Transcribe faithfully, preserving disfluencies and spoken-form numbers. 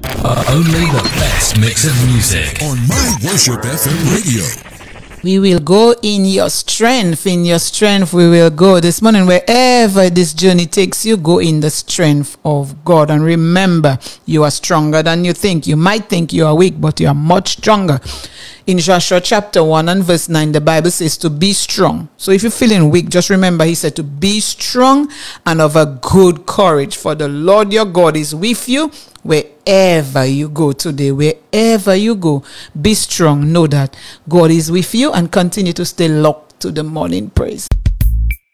Uh, only the best mix of music on My Worship F M radio. We will go in your strength. In your strength we will go. This morning, wherever this journey takes you, go in the strength of God. And remember, you are stronger than you think. You might think you are weak, but you are much stronger. In Joshua chapter one and verse nine, the Bible says to be strong. So if you're feeling weak, just remember he said to be strong and of a good courage. For the Lord your God is with you wherever you go today. Wherever you go, be strong. Know that God is with you and continue to stay locked to the morning praise.